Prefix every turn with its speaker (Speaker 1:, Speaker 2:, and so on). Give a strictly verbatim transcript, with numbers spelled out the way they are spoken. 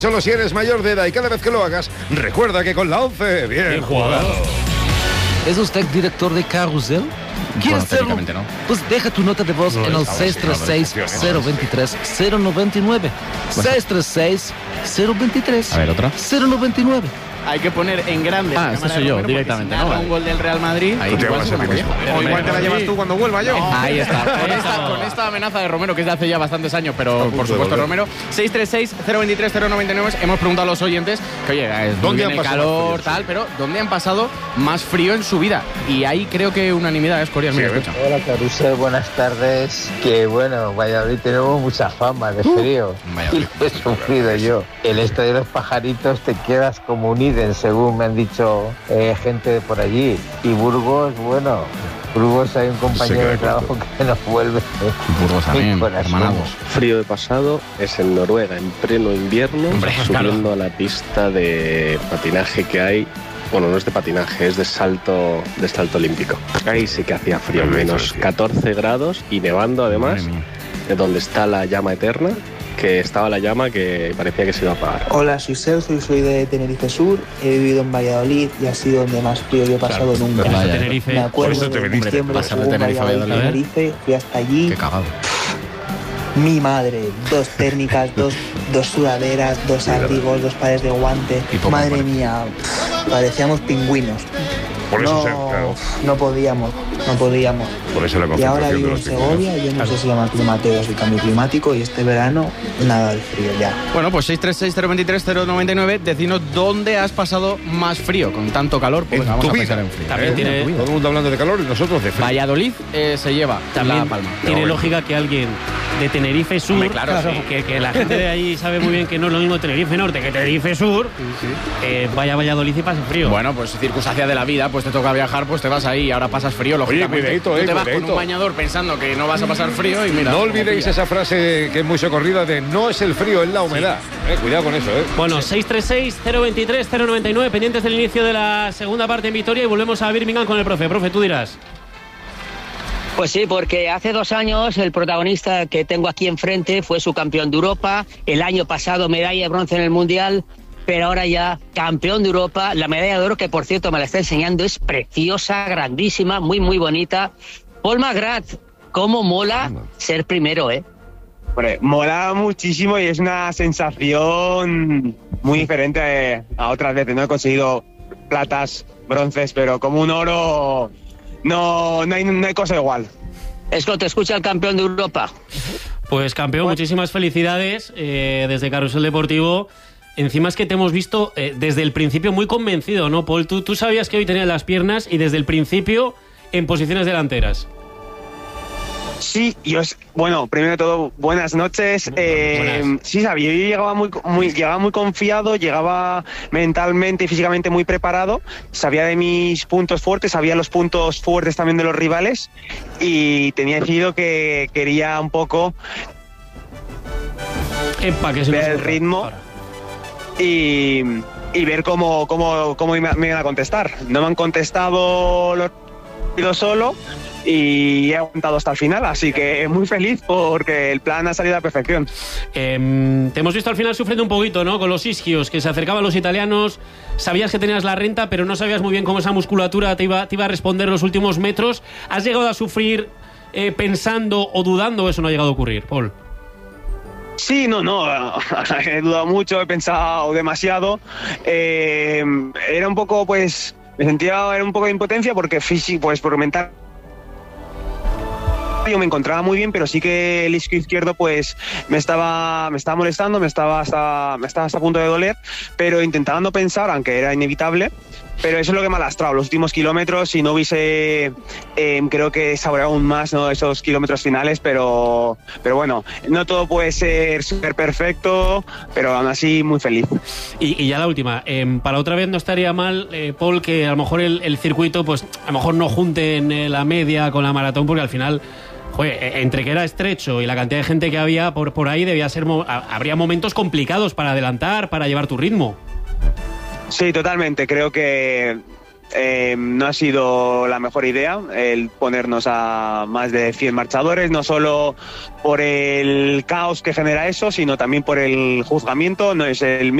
Speaker 1: Solo si eres mayor de edad y cada vez que lo hagas, recuerda que con la once, bien, bien jugado.
Speaker 2: ¿Es usted director de Carrusel? ¿Quieres
Speaker 3: Bueno,
Speaker 2: serlo?
Speaker 3: no.
Speaker 2: Pues deja tu nota de voz
Speaker 1: No,
Speaker 2: en el
Speaker 1: estamos
Speaker 2: seis tres seis, cero dos tres, cero nueve nueve. seis tres seis, cero dos tres,
Speaker 3: A ver, otra.
Speaker 2: cero nueve nueve.
Speaker 4: Hay que poner en grande.
Speaker 3: Ah,
Speaker 4: la
Speaker 3: ese
Speaker 4: cámara
Speaker 3: soy
Speaker 4: de
Speaker 3: yo,
Speaker 4: Romero,
Speaker 3: directamente,
Speaker 4: porque si
Speaker 3: ¿no?
Speaker 4: narra un gol del Real Madrid.
Speaker 3: Ahí
Speaker 1: Tú te
Speaker 4: igual
Speaker 1: vas
Speaker 4: se
Speaker 1: a
Speaker 4: lo
Speaker 1: ti mismo.
Speaker 4: maquilla.
Speaker 5: O igual te la llevas tú cuando vuelva yo.
Speaker 4: Ahí está, con esta, con esta amenaza de Romero, que es de hace ya bastantes años, pero por supuesto Romero. seis tres seis, cero dos tres, cero nueve nueve. Hemos preguntado a los oyentes que, oye, es muy
Speaker 1: ¿Dónde
Speaker 4: bien
Speaker 1: han
Speaker 4: el
Speaker 1: pasado
Speaker 4: calor,
Speaker 1: más frío?
Speaker 4: tal, pero ¿dónde han pasado más frío en su vida? Y ahí creo que unanimidad, es Corias, mira,
Speaker 1: Sí,
Speaker 4: escucha.
Speaker 6: Hola Carusel, buenas tardes. Que bueno, Valladolid tenemos mucha fama de frío.
Speaker 3: Valladolid.
Speaker 6: Y lo he sufrido yo. El estadio de los pajaritos te quedas como un Iden, según me han dicho eh, gente de por allí. Y Burgos, bueno, Burgos hay un compañero
Speaker 1: queda
Speaker 6: de trabajo
Speaker 1: corto.
Speaker 6: que nos vuelve.
Speaker 3: Burgos también,
Speaker 6: corazón.
Speaker 3: hermanados.
Speaker 7: Frío de pasado es en Noruega, en pleno invierno,
Speaker 3: Hombre,
Speaker 7: subiendo a la pista de patinaje que hay. Bueno, no es de patinaje, es de salto, de salto olímpico. Ahí sí que hacía frío,
Speaker 1: Hombre,
Speaker 7: menos
Speaker 1: sí.
Speaker 7: catorce grados y nevando además,
Speaker 3: Madre mía.
Speaker 7: de donde está la llama eterna, que estaba la llama que parecía que se iba a apagar.
Speaker 8: Hola, soy Celso y soy de Tenerife Sur. He vivido en Valladolid y ha sido donde más frío yo he pasado nunca.
Speaker 3: Vaya.
Speaker 2: Tenerife.
Speaker 8: Me acuerdo
Speaker 1: Por eso te
Speaker 8: de
Speaker 1: viniste.
Speaker 8: diciembre,
Speaker 4: Pasar de
Speaker 8: según
Speaker 4: Tenerife a
Speaker 8: Valladolid,
Speaker 4: Valladolid.
Speaker 8: Tenerife, fui hasta allí.
Speaker 3: Qué cagado.
Speaker 8: Mi madre, dos térmicas, dos, dos sudaderas, dos abrigos, dos pares de guante.
Speaker 3: Y poco
Speaker 8: Madre
Speaker 3: parece.
Speaker 8: mía, parecíamos pingüinos.
Speaker 1: Por eso,
Speaker 8: No,
Speaker 1: se- claro,
Speaker 8: no podíamos, no podíamos.
Speaker 1: por eso la
Speaker 8: Y ahora
Speaker 1: concentración de
Speaker 8: vivo en
Speaker 1: los pingüinos.
Speaker 8: Segovia, yo no sé si llama climateo, el cambio climático, y este verano nada de frío ya.
Speaker 4: Bueno, pues seis tres seis, cero dos tres, cero nueve nueve. Decinos dónde has pasado más frío, con tanto calor. Pues
Speaker 1: En
Speaker 4: vamos
Speaker 1: tu
Speaker 4: a
Speaker 1: vida.
Speaker 4: pensar en frío.
Speaker 2: También
Speaker 1: ¿eh?
Speaker 2: tiene-
Speaker 1: Todo el mundo hablando de calor y nosotros de frío.
Speaker 4: Valladolid eh, se lleva
Speaker 2: También
Speaker 4: la palma.
Speaker 2: tiene
Speaker 1: No,
Speaker 2: lógica que alguien de Tenerife Sur,
Speaker 4: Hombre, claro, sí.
Speaker 2: que, que la gente de ahí sabe muy bien que no es lo mismo Tenerife Norte que Tenerife Sur, eh, vaya a Valladolid y pase frío.
Speaker 4: Bueno, pues circunstancia de la vida, pues te toca viajar, pues te vas ahí y ahora pasas frío, lógicamente.
Speaker 1: cuidadito,
Speaker 4: Tú
Speaker 1: eh,
Speaker 4: te vas
Speaker 1: cuidadito.
Speaker 4: con un bañador pensando que no vas a pasar frío y mira.
Speaker 1: No
Speaker 4: cómo
Speaker 1: olvidéis
Speaker 4: pilla.
Speaker 1: esa frase que es muy socorrida de no es el frío, es la humedad. Eh, cuidado con eso, ¿eh?
Speaker 2: Bueno, seis tres seis, cero dos tres, cero nueve nueve, pendientes del inicio de la segunda parte en Vitoria y volvemos a Birmingham con el profe. Profe, tú dirás.
Speaker 9: Pues sí, porque hace dos años el protagonista que tengo aquí enfrente fue su campeón de Europa, el año pasado medalla de bronce en el Mundial, pero ahora ya campeón de Europa, la medalla de oro que por cierto me la está enseñando, es preciosa, grandísima, muy muy bonita. Paul McGrath, cómo mola ser primero, ¿eh?
Speaker 5: Hombre, mola muchísimo y es una sensación muy diferente a otras veces. No he conseguido platas, bronces, pero como un oro no, no, hay, no hay cosa igual.
Speaker 9: Es que te escucha el campeón de Europa.
Speaker 2: Pues campeón, muchísimas felicidades eh, desde Carrusel Deportivo. Encima es que te hemos visto eh, desde el principio muy convencido, ¿no, Paul? Tú, tú sabías que hoy tenías las piernas y desde el principio en posiciones delanteras.
Speaker 5: Sí, yo es, bueno, primero de todo, buenas noches. Eh,
Speaker 2: Buenas.
Speaker 5: sí, sabía, yo llegaba muy, muy, llegaba muy confiado, llegaba mentalmente y físicamente muy preparado, sabía de mis puntos fuertes, sabía los puntos fuertes también de los rivales y tenía decidido que quería un poco
Speaker 2: Epa, que se
Speaker 5: ver
Speaker 2: nos
Speaker 5: el
Speaker 2: corta.
Speaker 5: ritmo
Speaker 2: Ahora.
Speaker 5: y, y ver cómo, cómo, cómo me, me iban a contestar. No me han contestado los ido solo y he aguantado hasta el final, así que muy feliz porque el plan ha salido a la perfección.
Speaker 2: Eh, te hemos visto al final sufriendo un poquito, ¿no? Con los isquios, que se acercaban los italianos, sabías que tenías la renta, pero no sabías muy bien cómo esa musculatura te iba, te iba a responder los últimos metros. ¿Has llegado a sufrir eh, pensando o dudando? Eso no ha llegado a ocurrir, Paul.
Speaker 5: Sí, no, no, he dudado mucho, he pensado demasiado. Eh, era un poco, pues, me sentía era un poco de impotencia porque físico, pues, por mental. Yo me encontraba muy bien, pero sí que el isquio izquierdo pues me estaba me estaba molestando, me estaba hasta me estaba hasta a punto de doler, pero intentaba no pensar, aunque era inevitable, pero eso es lo que me ha lastrado los últimos kilómetros. Si no hubiese eh, creo que saboreado aún más, ¿no?, esos kilómetros finales, pero pero bueno, no todo puede ser súper perfecto, pero aún así muy feliz.
Speaker 2: Y, y ya la última, eh, para otra vez no estaría mal, eh, Paul, que a lo mejor el, el circuito, pues a lo mejor no junten eh, la media con la maratón, porque al final, joder, eh, entre que era estrecho y la cantidad de gente que había por, por ahí, debía ser mo- a- habría momentos complicados para adelantar, para llevar tu ritmo.
Speaker 5: Sí, totalmente. Creo que eh, no ha sido la mejor idea el ponernos a más de cien marchadores, no solo por el caos que genera eso, sino también por el juzgamiento. No es el